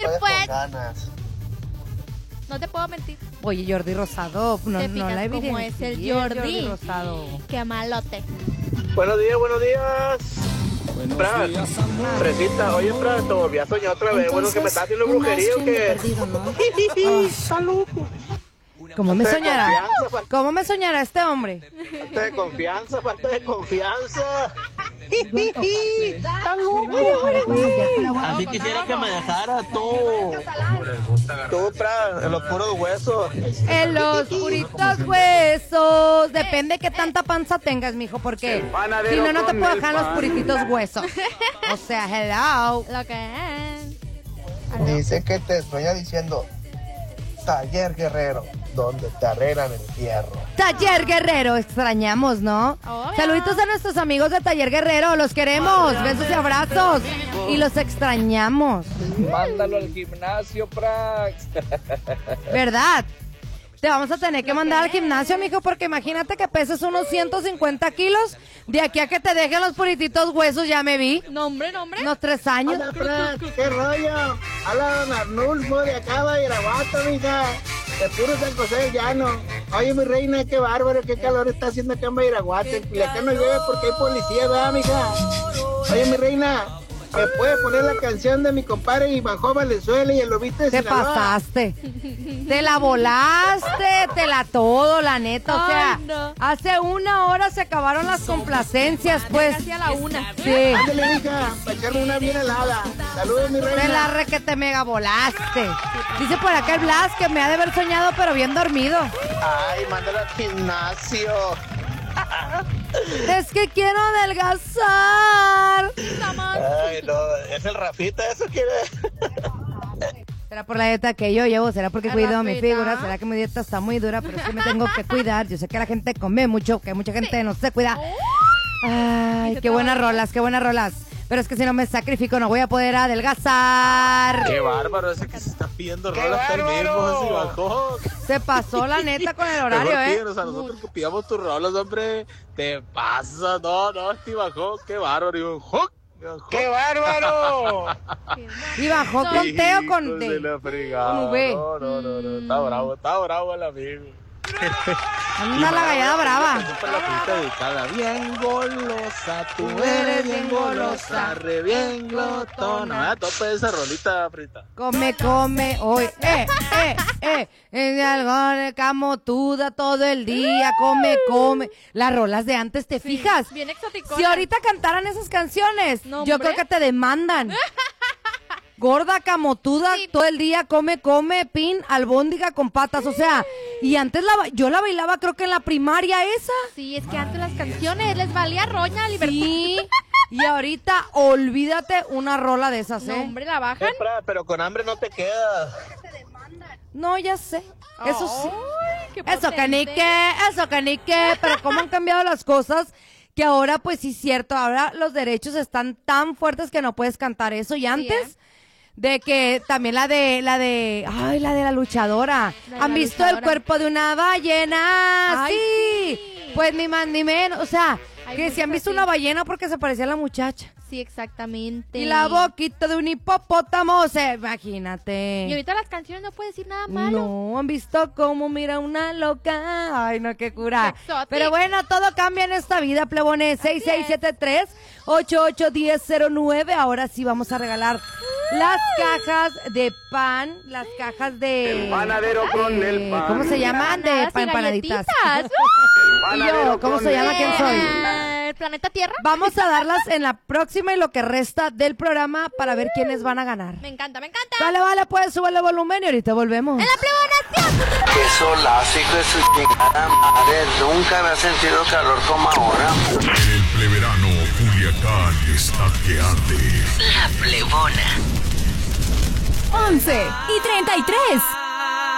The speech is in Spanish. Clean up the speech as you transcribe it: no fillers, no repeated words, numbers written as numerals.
todavía pues. con ganas. No te puedo mentir. Oye, Jordi Rosado, no, ¿Te no fijas la cómo evidencié. es el Jordi? Rosado. Qué malote. Buenos días, buenos días. Fran, Fresita, oye, Fran, te volví a soñar otra vez. Bueno, que me estás haciendo brujería o qué. Está loco. ¿Cómo me De soñará? confianza, ¿Cómo me soñará este hombre? falta de confianza, falta de confianza. Está loco. Así quisiera que me dejara tú. Tú, Fran, en los puros huesos. En los puritos huesos. Depende qué tanta panza tengas, mijo, porque si no, no te puedo dejar los purititos huesos. O sea, hello. Lo que es. Dice que te sueña diciendo, Taller Guerrero, donde te arreglan el fierro. Taller Guerrero, extrañamos, ¿no? Hola. Saluditos a nuestros amigos de Taller Guerrero, los queremos, besos y abrazos. Y los extrañamos, Mándalo al gimnasio, Prax. ¿verdad? Te vamos a tener que mandar al gimnasio, mijo, porque imagínate que peses unos 150 kilos. De aquí a que te dejen los purititos huesos, ya me vi. Nombre. Unos 3 años. Hola, Fran, ¿qué rollo? Habla don Arnulfo de acá de Irapuato, mija. De puro San José del Llano. Oye, mi reina, qué bárbaro, qué calor está haciendo acá en Badiraguato. Y acá no llueve porque hay policía, ¿verdad, mija? Oye, mi reina, ¿me puede poner la canción de mi compadre Ivanhoe Valenzuela y el lobito de Te Sinaloa? pasaste. Te la volaste, te la todo, la neta. O sea, Ay, no. hace 1 hora se acabaron las complacencias, pues. Casi a la 1. Sí. Ándale, mija, para echarme una bien helada. Saludos, mi Te la reina. re que te mega volaste. Dice por acá el Blas que me ha de haber soñado, pero bien dormido. Ay, mándalo al gimnasio. Es que quiero adelgazar. Ay, no, es el Rafita, eso quiere. ¿Será por la dieta que yo llevo? ¿Será porque El cuido mi Rafita. figura? ¿Será que mi dieta está muy dura? Pero es que me tengo que cuidar. Yo sé que la gente come mucho, que mucha gente no se cuida. Ay, qué buenas rolas, qué buenas rolas. Pero es que si no me sacrifico no voy a poder adelgazar. Qué bárbaro ese que se está pidiendo ¡Qué rolas hasta el mismo, bárbaro! así bajó. Se pasó la neta con el horario, Mejor ¿eh? pídenos a nosotros que pidamos tus rolas, hombre. Te pasa, no, este bajó, qué bárbaro. Y un hook. ¡Qué bárbaro! Y bajó con T o con D. D. La fregada. Con V. No, está bravo el amigo. Anda la gallada brava. Para la pista dedicada. Bien golosa, tú eres bien golosa, re bien glotona. A tope esa rolita, Frita. Come, hoy, es de algo de camotuda todo el día, come. Las rolas de antes, ¿te fijas? Bien exótico. Si ahorita cantaran esas canciones, No, yo hombre. creo que te demandan. Gorda, camotuda, Sí. todo el día, come, pin, albóndiga con patas, o sea, y antes yo la bailaba creo que en la primaria esa. Sí, es que antes las canciones les valía roña, libertad. Sí, y ahorita olvídate una rola de esas, No, ¿eh? hombre, la bajan. Pero con hambre no te queda. No, ya sé, eso sí. Ay, qué Eso potente. canique, pero cómo han cambiado las cosas, que ahora pues sí es cierto, ahora los derechos están tan fuertes que no puedes cantar eso, y antes de que también la de la luchadora. La de la ¿Han visto luchadora. el cuerpo de una ballena? Ay, sí. sí. Pues ni más ni menos, o sea, Hay que si han muchas visto así. una ballena porque se parecía a la muchacha. Sí, exactamente. Y la boquita de un hipopótamo, o sea, imagínate. Y ahorita las canciones no puedes decir nada malo. No, han visto cómo mira una loca. Ay, no, qué cura. Exotic. Pero bueno, todo cambia en esta vida, plebones. 6673-881009. Ahora sí vamos a regalar las cajas de pan, las cajas de... El panadero con el pan. ¿Cómo se llaman? De Empanadas y empanaditas. galletitas. Y yo, ¿cómo se llama? ¿Quién soy? ¿El planeta Tierra? Vamos a darlas en la próxima y lo que resta del programa para ver quiénes van a ganar. Me encanta, me encanta. Vale, pues súbele el volumen y ahorita volvemos. ¡En la plebonación! Qué solazo, hijo de su chingada madre. Nunca había sentido calor como ahora. El pleverano Culiacán está que arde. La Plebona. 11 y 33.